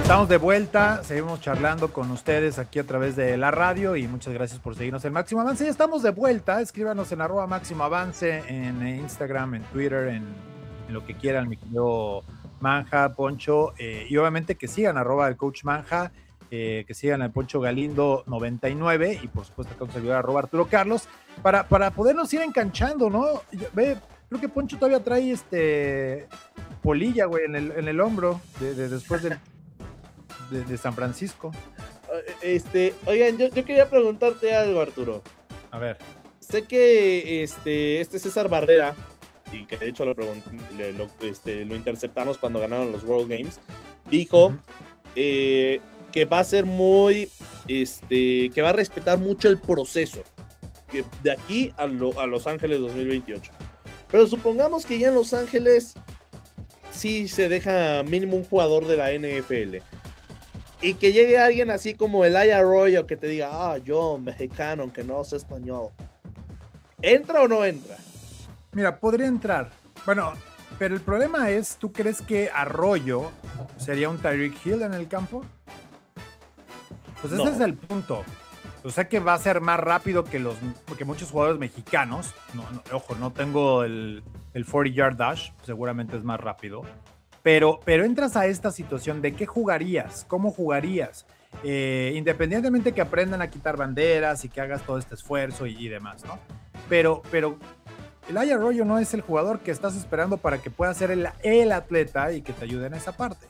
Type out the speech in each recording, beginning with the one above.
Estamos de vuelta, seguimos charlando con ustedes aquí a través de la radio y muchas gracias por seguirnos en Máximo Avance. Ya estamos de vuelta, escríbanos en @Máximo Avance, en Instagram, en Twitter, en lo que quieran, mi querido Manja, Poncho, y obviamente que sigan @el coach Manja, que sigan al Poncho Galindo 99 y por supuesto que vamos a ayudar a Arturo Carlos para podernos ir enganchando, ¿no? Ve, creo que Poncho todavía trae polilla, güey, en el hombro después de San Francisco. Oigan, yo quería preguntarte algo, Arturo. A ver. Sé que este César Barrera, y que de hecho lo interceptamos cuando ganaron los World Games, dijo que va a ser muy, que va a respetar mucho el proceso, que de aquí a Los Ángeles 2028. Pero supongamos que ya en Los Ángeles sí se deja mínimo un jugador de la NFL. Y que llegue alguien así como Elijah Arroyo que te diga, yo, mexicano, aunque no sé español. ¿Entra o no entra? Mira, podría entrar. Bueno, pero el problema es, ¿tú crees que Arroyo sería un Tyreek Hill en el campo? Pues ese es el punto. O sea que va a ser más rápido porque muchos jugadores mexicanos, ojo, no tengo el 40-yard dash, seguramente es más rápido. Pero entras a esta situación de qué jugarías, cómo jugarías, independientemente que aprendan a quitar banderas y que hagas todo este esfuerzo y demás, ¿no? Pero Elijah Arroyo no es el jugador que estás esperando para que pueda ser el atleta y que te ayude en esa parte.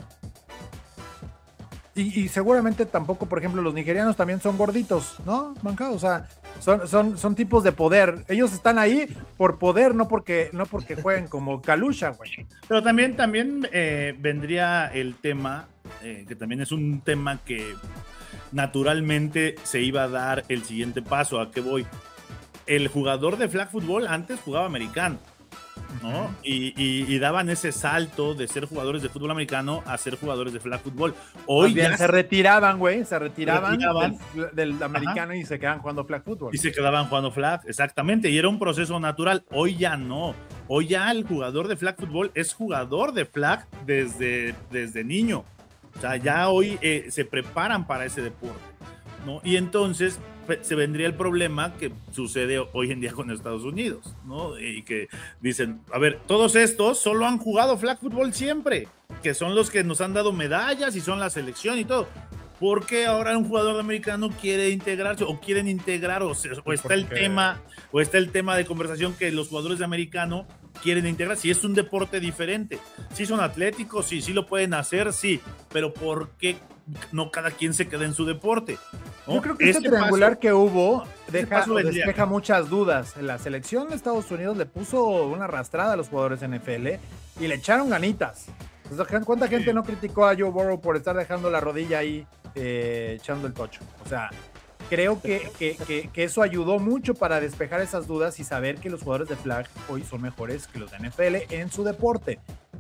Y seguramente tampoco, por ejemplo, los nigerianos también son gorditos, ¿no, Manca? O sea, son tipos de poder. Ellos están ahí por poder, no porque jueguen como Kalusha, güey. Pero también vendría el tema, que también es un tema que naturalmente se iba a dar el siguiente paso. ¿A qué voy? El jugador de flag football antes jugaba americano, ¿no? Y daban ese salto de ser jugadores de fútbol americano a ser jugadores de flag football. Hoy ya se retiraban, güey, del americano. Ajá. Y se quedaban jugando flag football. Y se quedaban jugando flag, exactamente, y era un proceso natural. Hoy ya no. Hoy ya el jugador de flag football es jugador de flag desde niño. O sea, ya hoy se preparan para ese deporte, ¿no? Y entonces se vendría el problema que sucede hoy en día con Estados Unidos, ¿no? Y que dicen, a ver, todos estos solo han jugado flag football siempre, que son los que nos han dado medallas y son la selección y todo. ¿Por qué ahora un jugador americano quiere integrarse o quieren integrar o está el tema de conversación que los jugadores de americano quieren integrar? Si es un deporte diferente, si son atléticos, sí lo pueden hacer, sí, pero ¿por qué no cada quien se queda en su deporte? ¿No? Yo creo que este triangular que hubo despeja muchas dudas. La selección de Estados Unidos le puso una arrastrada a los jugadores NFL y le echaron ganitas. ¿Cuánta gente no criticó a Joe Burrow por estar dejando la rodilla ahí echando el tocho? O sea, creo que eso ayudó mucho para despejar esas dudas y saber que los jugadores de flag hoy son mejores que los de NFL en su deporte.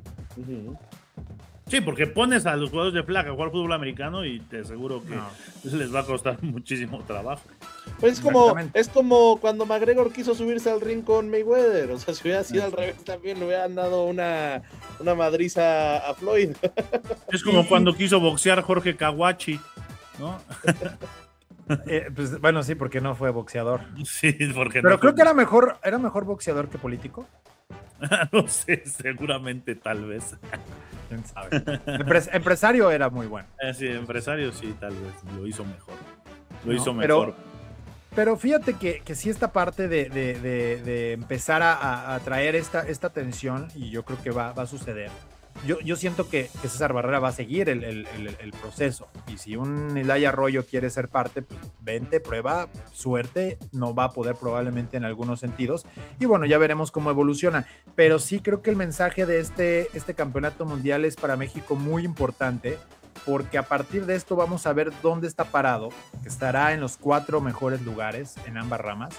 Sí, porque pones a los jugadores de flag a jugar fútbol americano y te aseguro que les va a costar muchísimo trabajo. Pues es como cuando McGregor quiso subirse al ring con Mayweather. O sea, si hubiera sido al revés también le hubieran dado una madriza a Floyd. Es como cuando quiso boxear Jorge Kawachi, ¿no? Pues, bueno, sí, porque no fue boxeador. Sí, porque pero no creo que era mejor boxeador que político. No sé, seguramente, tal vez. ¿Quién sabe? Empresario era muy bueno. Sí, empresario sí, tal vez lo hizo mejor. Pero fíjate que sí esta parte de empezar a traer esta tensión, y yo creo que va a suceder. Yo siento que César Barrera va a seguir el proceso, y si un Elijah Arroyo quiere ser parte, pues vente, prueba, suerte, no va a poder probablemente en algunos sentidos, y bueno, ya veremos cómo evoluciona, pero sí creo que el mensaje de este campeonato mundial es para México muy importante, porque a partir de esto vamos a ver dónde está parado, que estará en los 4 mejores lugares en ambas ramas,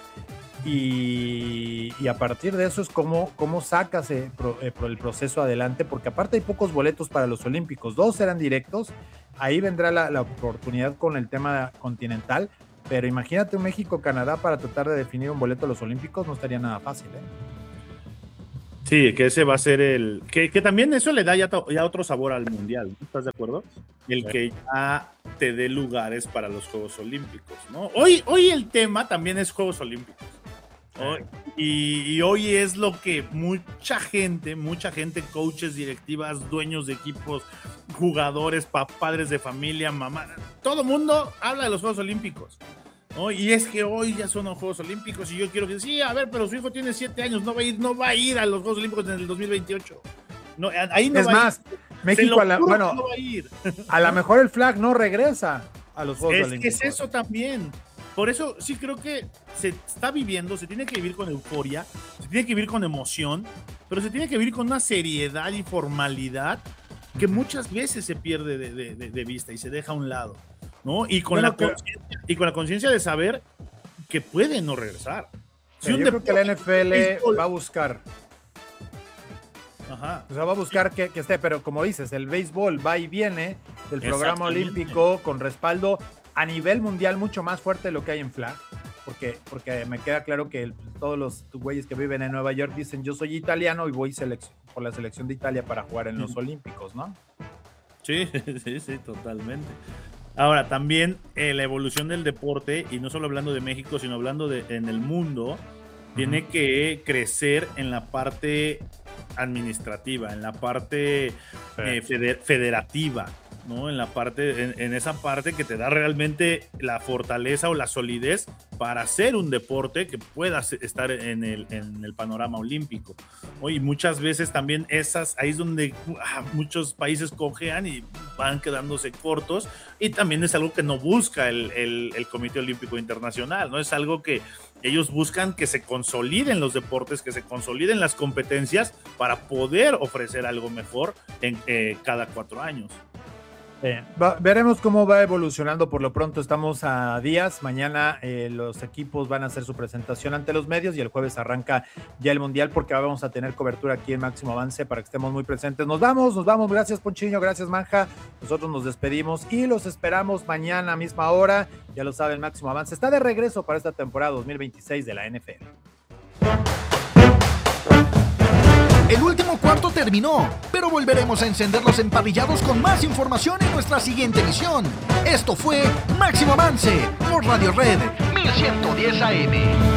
y a partir de eso es cómo sacas el proceso adelante, porque aparte hay pocos boletos para los Olímpicos, 2 serán directos, ahí vendrá la oportunidad con el tema continental, pero imagínate un México-Canadá para tratar de definir un boleto a los Olímpicos, no estaría nada fácil, ¿eh? Sí, que ese va a ser el... Que también eso le da ya otro sabor al Mundial, ¿no? ¿Estás de acuerdo? El que ya te dé lugares para los Juegos Olímpicos, ¿no? Hoy el tema también es Juegos Olímpicos. Y hoy es lo que mucha gente, coaches, directivas, dueños de equipos, jugadores, padres de familia, mamá, todo mundo habla de los Juegos Olímpicos, ¿no? Y es que hoy ya son los Juegos Olímpicos y yo quiero que sí, a ver, pero su hijo tiene 7 años, no va a ir a los Juegos Olímpicos en el 2028. No, ahí no es va más, México no va a ir. A lo mejor el flag no regresa a los Juegos Olímpicos. Es que es eso también. Por eso sí creo que se está viviendo, se tiene que vivir con euforia, se tiene que vivir con emoción, pero se tiene que vivir con una seriedad y formalidad que muchas veces se pierde de vista y se deja a un lado, ¿no? Y con la conciencia de saber que puede no regresar. Yo creo que la NFL va a buscar. Ajá. O sea, va a buscar que esté, pero como dices, el béisbol va y viene del programa olímpico con respaldo a nivel mundial mucho más fuerte de lo que hay en flag, porque me queda claro que todos los güeyes que viven en Nueva York dicen yo soy italiano y voy por la selección de Italia para jugar en los Olímpicos, ¿no? Sí, totalmente. Ahora, también la evolución del deporte, y no solo hablando de México, sino hablando en el mundo, tiene que crecer en la parte administrativa, en la parte federativa, ¿no? En esa parte que te da realmente la fortaleza o la solidez para hacer un deporte que pueda estar en el panorama olímpico, ¿no? Y muchas veces también ahí es donde muchos países cojean y van quedándose cortos, y también es algo que no busca el Comité Olímpico Internacional, ¿no? Es algo que ellos buscan que se consoliden los deportes, que se consoliden las competencias para poder ofrecer algo mejor en cada 4 años. Veremos cómo va evolucionando. Por lo pronto estamos a días. Mañana los equipos van a hacer su presentación ante los medios y el jueves arranca ya el Mundial, porque vamos a tener cobertura aquí en Máximo Avance para que estemos muy presentes. Nos vamos. Gracias, Ponchiño, gracias, Manja. Nosotros nos despedimos y los esperamos mañana a misma hora. Ya lo saben, Máximo Avance está de regreso para esta temporada 2026 de la NFL. El último cuarto terminó, pero volveremos a encender los emparrillados con más información en nuestra siguiente emisión. Esto fue Máximo Avance por Radio Red 1110 AM.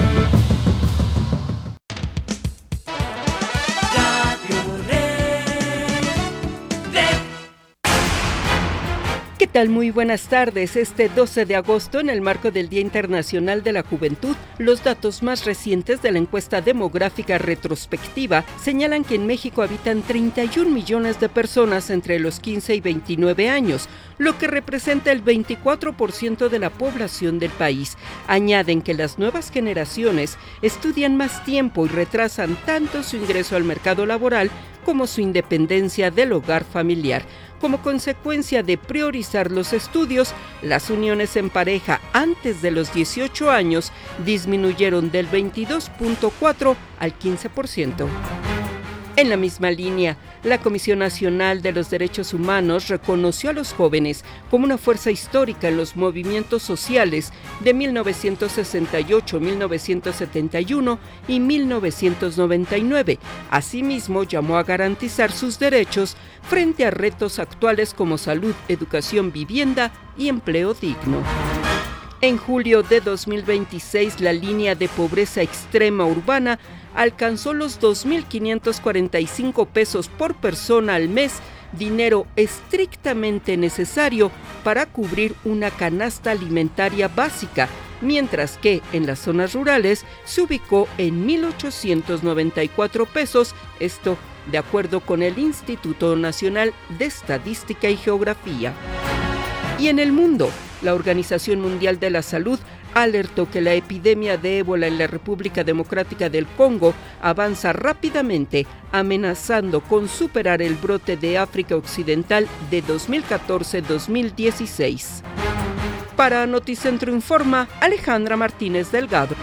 ¿Qué tal? Muy buenas tardes. Este 12 de agosto, en el marco del Día Internacional de la Juventud, los datos más recientes de la encuesta demográfica retrospectiva señalan que en México habitan 31 millones de personas entre los 15 y 29 años, lo que representa el 24% de la población del país. Añaden que las nuevas generaciones estudian más tiempo y retrasan tanto su ingreso al mercado laboral como su independencia del hogar familiar. Como consecuencia de priorizar los estudios, las uniones en pareja antes de los 18 años disminuyeron del 22.4% al 15%. En la misma línea, la Comisión Nacional de los Derechos Humanos reconoció a los jóvenes como una fuerza histórica en los movimientos sociales de 1968, 1971 y 1999. Asimismo, llamó a garantizar sus derechos frente a retos actuales como salud, educación, vivienda y empleo digno. En julio de 2026, la línea de pobreza extrema urbana alcanzó los 2.545 pesos por persona al mes, dinero estrictamente necesario para cubrir una canasta alimentaria básica, mientras que en las zonas rurales se ubicó en 1.894 pesos, esto de acuerdo con el Instituto Nacional de Estadística y Geografía. Y en el mundo, la Organización Mundial de la Salud alertó que la epidemia de ébola en la República Democrática del Congo avanza rápidamente, amenazando con superar el brote de África Occidental de 2014-2016. Para Noticentro Informa, Alejandra Martínez Delgado.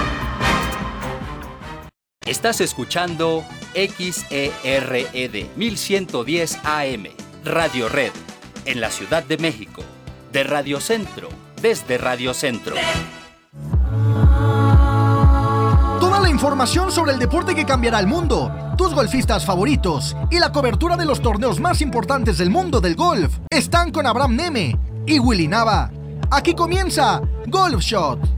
Estás escuchando XERED 1110 AM, Radio Red, en la Ciudad de México, de Radio Centro, desde Radio Centro. Toda la información sobre el deporte que cambiará el mundo, tus golfistas favoritos y la cobertura de los torneos más importantes del mundo del golf están con Abraham Neme y Willy Nava. Aquí comienza Golf Shot.